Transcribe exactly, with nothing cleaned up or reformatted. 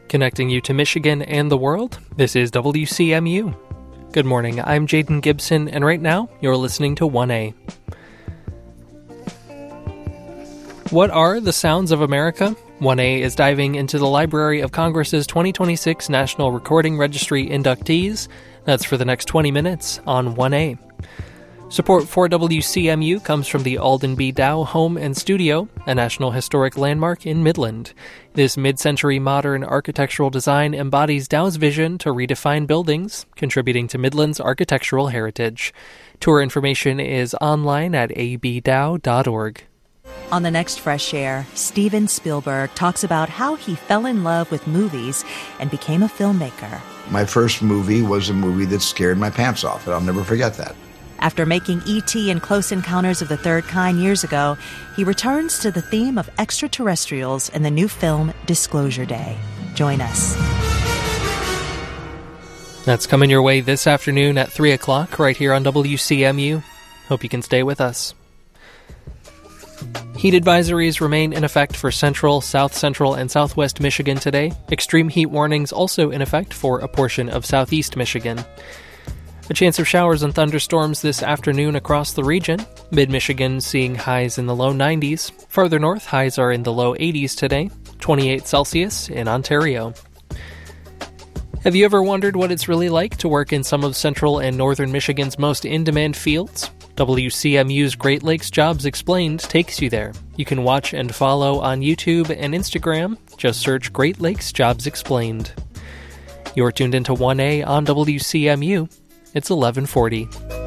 Connecting you to Michigan and the world, this is W C M U. Good morning, I'm Jaden Gibson, and right now, you're listening to one A. What are the sounds of America? one A is diving into the Library of Congress's twenty twenty-six National Recording Registry inductees. That's for the next twenty minutes on one A. Support for W C M U comes from the Alden B. Dow Home and Studio, a National Historic Landmark in Midland. This mid-century modern architectural design embodies Dow's vision to redefine buildings, contributing to Midland's architectural heritage. Tour information is online at a b dow dot org. On the next Fresh Air, Steven Spielberg talks about how he fell in love with movies and became a filmmaker. My first movie was a movie that scared my pants off, and I'll never forget that. After making E T and Close Encounters of the Third Kind years ago, he returns to the theme of extraterrestrials in the new film Disclosure Day. Join us. That's coming your way this afternoon at three o'clock right here on W C M U. Hope you can stay with us. Heat advisories remain in effect for central, south central, and southwest Michigan today. Extreme heat warnings also in effect for a portion of southeast Michigan. A chance of showers and thunderstorms this afternoon across the region. Mid-Michigan seeing highs in the low nineties. Farther north, highs are in the low eighties today. twenty-eight Celsius in Ontario. Have you ever wondered what it's really like to work in some of central and northern Michigan's most in-demand fields? W C M U's Great Lakes Jobs Explained takes you there. You can watch and follow on YouTube and Instagram. Just search Great Lakes Jobs Explained. You're tuned into one A on W C M U. It's eleven forty.